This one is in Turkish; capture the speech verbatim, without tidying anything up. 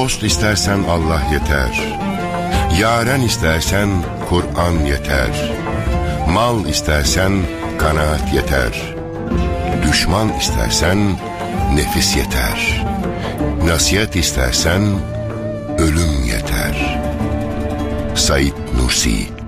Dost istersen Allah yeter. Yaren istersen Kur'an yeter. Mal istersen kanaat yeter. Düşman istersen nefis yeter. Nasihat istersen ölüm yeter. Said Nursi.